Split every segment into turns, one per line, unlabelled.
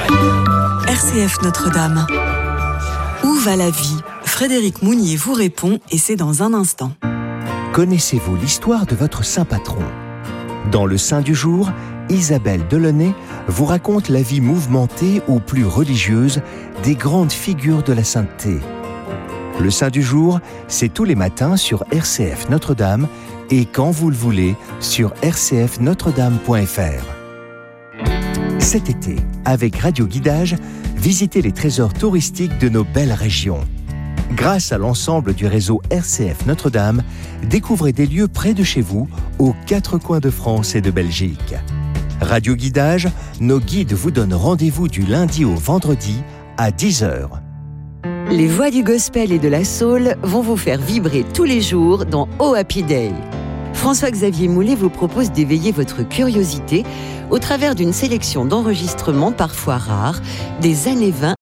RCF Notre-Dame. Où va la vie ? Frédéric Mounier vous répond et c'est dans un instant.
Connaissez-vous l'histoire de votre saint patron ? Dans le Saint du jour, Isabelle Delaunay vous raconte la vie mouvementée ou plus religieuse des grandes figures de la sainteté. Le Saint du jour, c'est tous les matins sur RCF Notre-Dame et quand vous le voulez sur rcfnotredame.fr. Cet été, avec Radio Guidage, visitez les trésors touristiques de nos belles régions. Grâce à l'ensemble du réseau RCF Notre-Dame, découvrez des lieux près de chez vous, aux 4 coins de France et de Belgique. Radio Guidage, nos guides vous donnent rendez-vous du lundi au vendredi à 10h.
Les voix du gospel et de la soul vont vous faire vibrer tous les jours dans Oh Happy Day. François-Xavier Moulet vous propose d'éveiller votre curiosité au travers d'une sélection d'enregistrements parfois rares des années 20.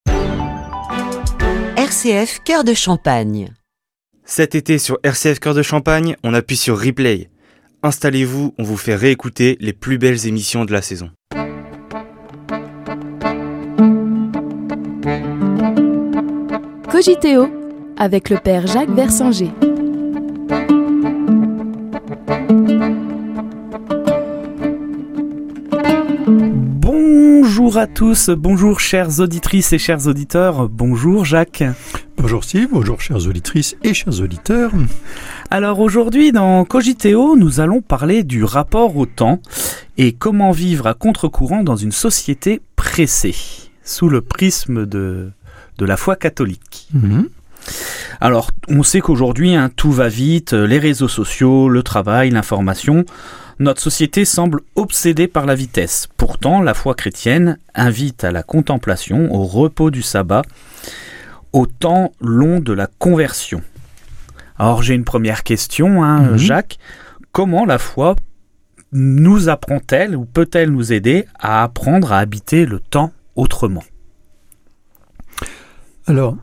RCF Cœur de Champagne.
Cet été sur RCF Cœur de Champagne, on appuie sur Replay. Installez-vous, on vous fait réécouter les plus belles émissions de la saison.
Cogiteo, avec le père Jacques Versanger.
Bonjour à tous, bonjour chères auditrices et chers auditeurs, bonjour Jacques.
Bonjour Steve, bonjour chères auditrices et chers auditeurs.
Alors aujourd'hui dans Cogiteo, nous allons parler du rapport au temps et comment vivre à contre-courant dans une société pressée, sous le prisme de la foi catholique. Alors, on sait qu'aujourd'hui, tout va vite, les réseaux sociaux, le travail, l'information. Notre société semble obsédée par la vitesse. Pourtant, la foi chrétienne invite à la contemplation, au repos du sabbat, au temps long de la conversion. Alors, j'ai une première question, Jacques. Comment la foi nous apprend-elle ou peut-elle nous aider à apprendre à habiter le temps autrement ?
Alors,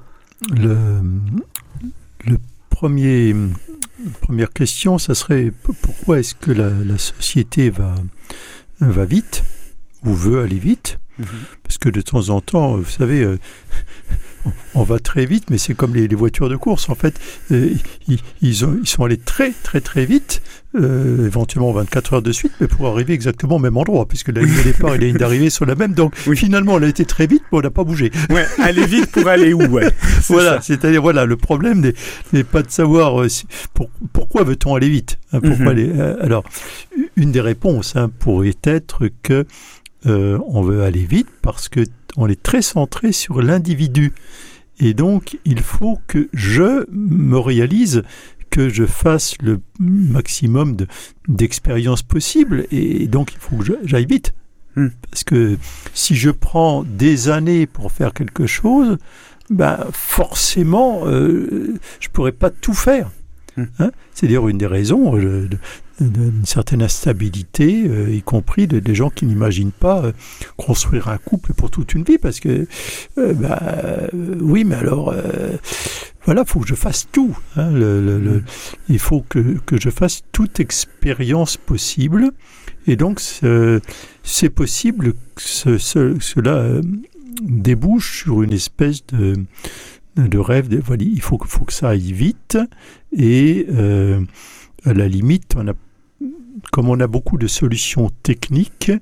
première question, ça serait pourquoi est-ce que la société va vite ou veut aller vite ? Parce que de temps en temps, vous savez, on va très vite, mais c'est comme les voitures de course. En fait, ils sont allés très très très vite, éventuellement 24 heures de suite, mais pour arriver exactement au même endroit, puisque la ligne de départ et la ligne d'arrivée sont la même. Donc finalement, on a été très vite, mais on n'a pas bougé.
Ouais, aller vite pour aller où ? Ouais.
C'est-à-dire le problème n'est pas de savoir pourquoi veut-on aller vite. Alors, une des réponses pourrait être que on veut aller vite parce que on est très centré sur l'individu. Et donc, il faut que je me réalise, que je fasse le maximum d'expériences possibles. Et donc, il faut que j'aille vite. Parce que si je prends des années pour faire quelque chose, forcément, je ne pourrais pas tout faire. C'est d'ailleurs une des raisons d'une certaine instabilité, y compris des gens qui n'imaginent pas construire un couple pour toute une vie, parce que oui, mais alors faut que je fasse tout. Il faut que je fasse toute expérience possible, et donc c'est possible que cela débouche sur une espèce de rêve. Il faut que ça aille vite, et à la limite, comme on a beaucoup de solutions techniques,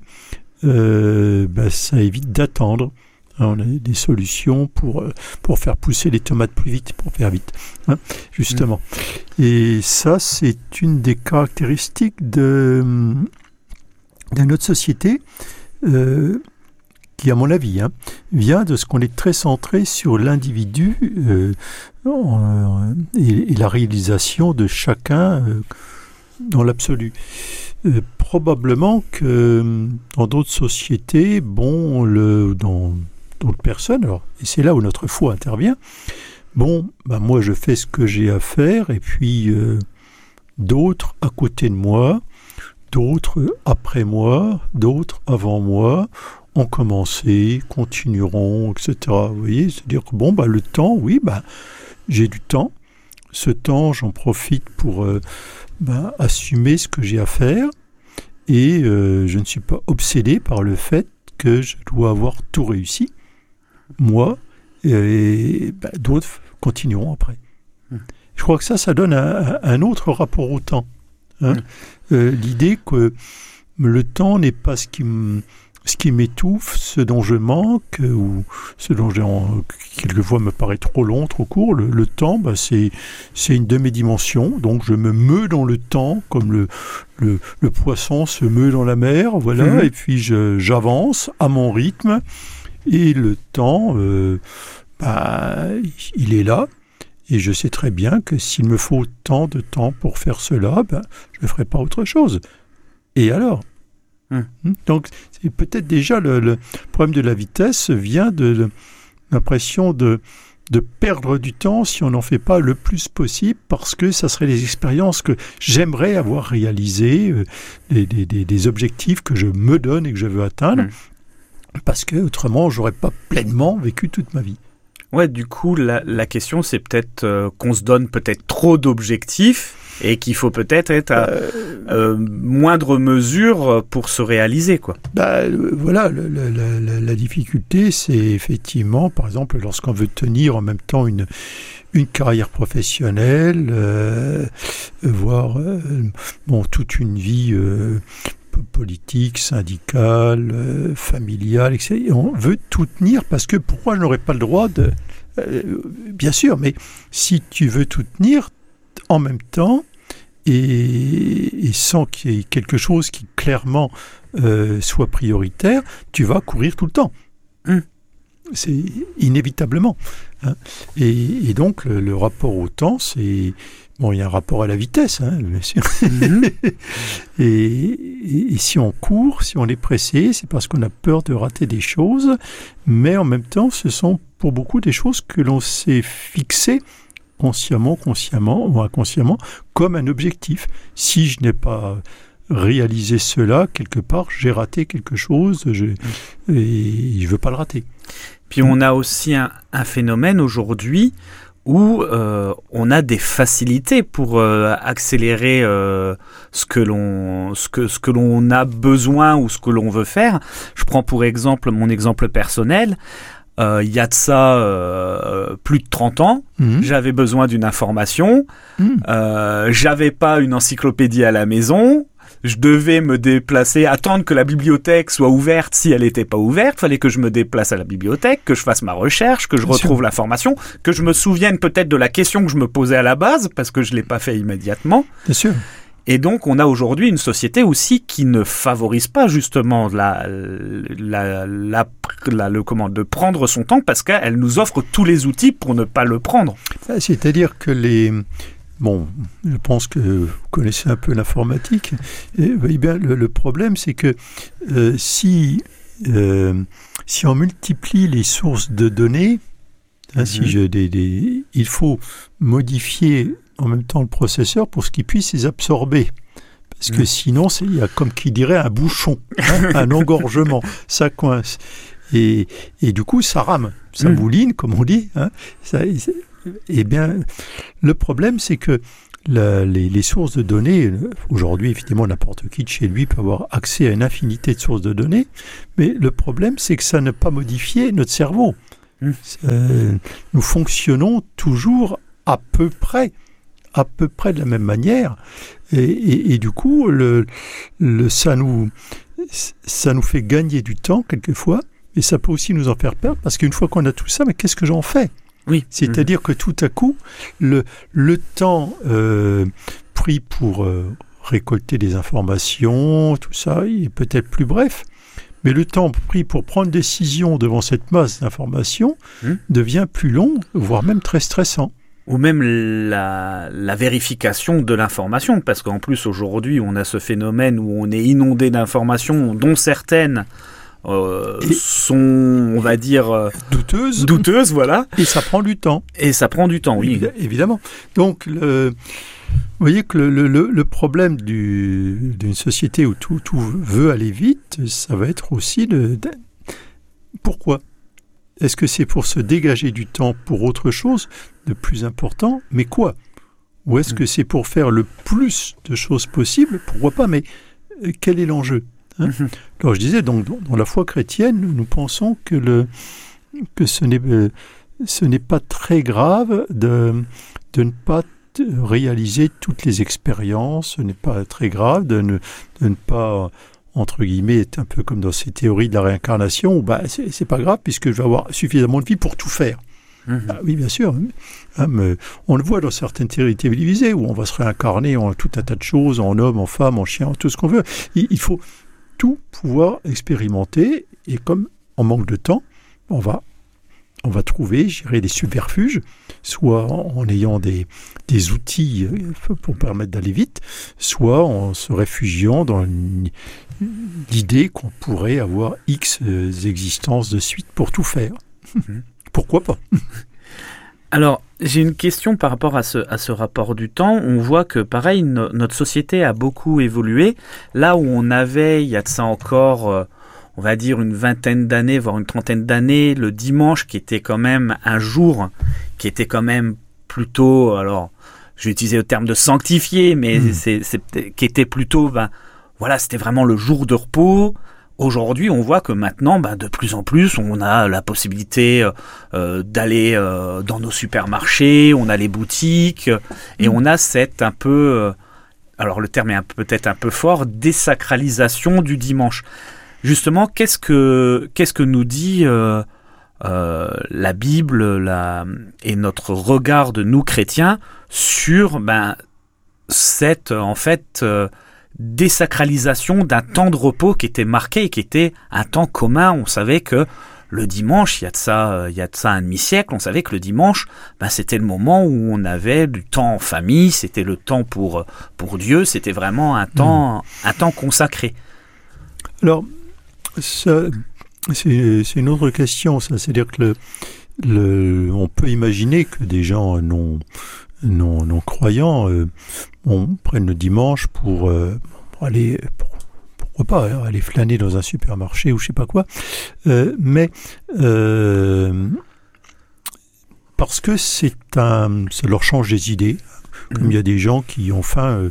ça évite d'attendre. On a des solutions pour faire pousser les tomates plus vite, pour faire vite, justement. Et ça, c'est une des caractéristiques de notre société, qui, à mon avis, vient de ce qu'on est très centré sur l'individu et la réalisation de chacun dans l'absolu. Probablement que dans d'autres sociétés, dans d'autres personnes, et c'est là où notre foi intervient, moi je fais ce que j'ai à faire, et puis d'autres à côté de moi, d'autres après moi, d'autres avant moi, ont commencé, continueront, etc. Vous voyez, c'est-à-dire que le temps, j'ai du temps. Ce temps, j'en profite pour assumer ce que j'ai à faire, et je ne suis pas obsédé par le fait que je dois avoir tout réussi, moi, et d'autres continueront après. Je crois que ça donne un autre rapport au temps. L'idée que le temps n'est pas ce qui m'étouffe, ce dont je manque, ou ce dont quelquefois me paraît trop long, trop court. Le temps, c'est une de mes dimensions, donc je me meus dans le temps, comme le poisson se meut dans la mer, voilà, et puis j'avance à mon rythme, et le temps, il est là, et je sais très bien que s'il me faut tant de temps pour faire cela, je ne ferai pas autre chose. Et alors ? Donc, c'est peut-être déjà le problème de la vitesse vient de l'impression de perdre du temps si on n'en fait pas le plus possible, parce que ça serait des expériences que j'aimerais avoir réalisées, des objectifs que je me donne et que je veux atteindre, parce que autrement, j'aurais pas pleinement vécu toute ma vie.
Ouais, du coup, la question, c'est peut-être qu'on se donne peut-être trop d'objectifs et qu'il faut peut-être être à moindre mesure pour se réaliser, quoi.
Voilà, la difficulté, c'est effectivement, par exemple, lorsqu'on veut tenir en même temps une carrière professionnelle, voire toute une vie politique, syndicale, familiale, etc. Et on veut tout tenir parce que pourquoi je n'aurais pas le droit de... bien sûr, mais si tu veux tout tenir en même temps et sans qu'il y ait quelque chose qui clairement soit prioritaire, tu vas courir tout le temps. C'est inévitablement. Et donc le rapport au temps, c'est... Bon, il y a un rapport à la vitesse, bien sûr. Et si on court, si on est pressé, c'est parce qu'on a peur de rater des choses, mais en même temps, ce sont pour beaucoup des choses que l'on s'est fixées consciemment ou inconsciemment comme un objectif. Si je n'ai pas réalisé cela, quelque part, j'ai raté quelque chose et je ne veux pas le rater.
Puis on a aussi un phénomène aujourd'hui où on a des facilités pour accélérer ce que l'on a besoin ou ce que l'on veut faire. Je prends pour exemple mon exemple personnel. Il y a de ça plus de 30 ans, j'avais besoin d'une information, j'avais pas une encyclopédie à la maison, je devais me déplacer, attendre que la bibliothèque soit ouverte. Si elle n'était pas ouverte, il fallait que je me déplace à la bibliothèque, que je fasse ma recherche, que je retrouve l'information, que je me souvienne peut-être de la question que je me posais à la base, parce que je ne l'ai pas fait immédiatement.
Bien sûr.
Et donc, on a aujourd'hui une société aussi qui ne favorise pas justement de prendre son temps, parce qu'elle nous offre tous les outils pour ne pas le prendre.
C'est-à-dire que je pense que vous connaissez un peu l'informatique. Le problème, c'est que si on multiplie les sources de données, il faut modifier en même temps le processeur pour ce qu'il puisse les absorber. Parce que sinon, il y a comme qui dirait un bouchon, un engorgement, ça coince. Et du coup, ça rame, ça mouline, comme on dit. Eh bien, le problème, c'est que les sources de données, aujourd'hui, effectivement, n'importe qui de chez lui peut avoir accès à une infinité de sources de données, mais le problème, c'est que ça n'a pas modifié notre cerveau. Nous fonctionnons toujours à peu près de la même manière, et du coup, ça nous fait gagner du temps, quelquefois, et ça peut aussi nous en faire perdre, parce qu'une fois qu'on a tout ça, mais qu'est-ce que j'en fais ?
Oui.
C'est-à-dire que tout à coup, le temps pris pour récolter des informations, tout ça, il est peut-être plus bref, mais le temps pris pour prendre une décision devant cette masse d'informations devient plus long, voire même très stressant.
Ou même la vérification de l'information, parce qu'en plus aujourd'hui on a ce phénomène où on est inondé d'informations dont certaines sont, on va dire, douteuses, voilà.
Et ça prend du temps.
Oui.
Évidemment. Donc, vous voyez que le problème d'une société où tout veut aller vite, ça va être aussi pourquoi ? Est-ce que c'est pour se dégager du temps pour autre chose de plus important ? Mais quoi ? Ou est-ce que c'est pour faire le plus de choses possibles ? Pourquoi pas ? Mais quel est l'enjeu ? Hein. Alors je disais, donc, dans la foi chrétienne, nous pensons que ce n'est pas très grave de ne pas réaliser toutes les expériences, ce n'est pas très grave de ne pas, entre guillemets, être un peu comme dans ces théories de la réincarnation, où c'est pas grave puisque je vais avoir suffisamment de vie pour tout faire. Oui, bien sûr. Mais on le voit dans certaines séries télévisées où on va se réincarner en tout un tas de choses, en homme, en femme, en chien, en tout ce qu'on veut. Il faut tout pouvoir expérimenter, et comme on manque de temps, on va trouver, des subterfuges, soit en ayant des outils pour permettre d'aller vite, soit en se réfugiant dans l'idée qu'on pourrait avoir X existences de suite pour tout faire. Pourquoi pas ?
Alors, j'ai une question par rapport à ce rapport du temps. On voit que, pareil, notre société a beaucoup évolué. Là où on avait, il y a de ça encore, on va dire une vingtaine d'années, voire une trentaine d'années, le dimanche qui était quand même un jour, qui était quand même plutôt, alors, je vais utiliser le terme de sanctifié, mais qui était plutôt, c'était vraiment le jour de repos. Aujourd'hui, on voit que maintenant, de plus en plus, on a la possibilité d'aller dans nos supermarchés, on a les boutiques, et on a cette un peu, alors le terme est peut-être un peu fort, désacralisation du dimanche. Justement, qu'est-ce que nous dit la Bible et notre regard de nous chrétiens sur cette, en fait, désacralisation d'un temps de repos qui était marqué et qui était un temps commun. On savait que le dimanche, il y a de ça un demi-siècle, on savait que le dimanche, c'était le moment où on avait du temps en famille, c'était le temps pour Dieu, c'était vraiment un temps consacré.
Alors, ça, c'est une autre question, ça. C'est-à-dire que on peut imaginer que des gens non croyants prennent le dimanche pour aller, pourquoi pas, aller flâner dans un supermarché ou je sais pas quoi, mais parce que ça leur change des idées. Comme il y a des gens qui, enfin,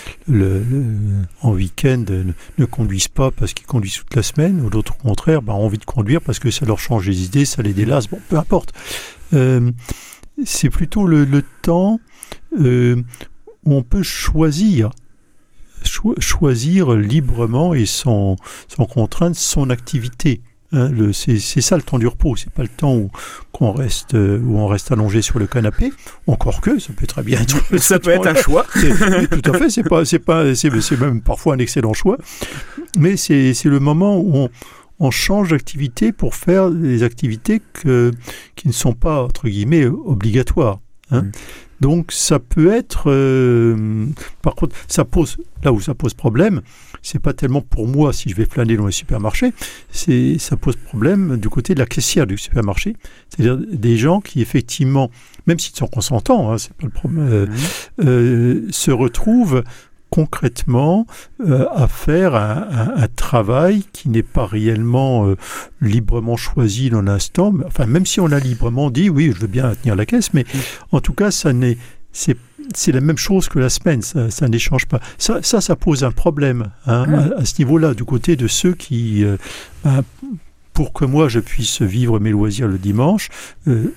en week-end, ne conduisent pas parce qu'ils conduisent toute la semaine, ou d'autres, au contraire, ont envie de conduire parce que ça leur change les idées, ça les délasse, peu importe. C'est plutôt le temps où on peut choisir librement et sans contrainte son activité. C'est ça le temps du repos, c'est pas le temps où on reste allongé sur le canapé. Encore que ça peut très bien être.
Ça peut être un choix.
Tout à fait, c'est même parfois un excellent choix. Mais c'est le moment où on change d'activité pour faire des activités qui ne sont pas, entre guillemets, obligatoires. Donc ça peut être... par contre, là où ça pose problème, c'est pas tellement pour moi si je vais flâner dans les supermarchés, ça pose problème du côté de la caissière du supermarché. C'est-à-dire des gens qui, effectivement, même s'ils sont consentants, c'est pas le problème, se retrouvent concrètement à faire un travail qui n'est pas réellement librement choisi dans l'instant. Enfin, même si on a librement dit oui, je veux bien tenir la caisse, mais en tout cas, c'est la même chose que la semaine, ça n'échange pas. Ça pose un problème à ce niveau-là, du côté de ceux qui, pour que moi je puisse vivre mes loisirs le dimanche,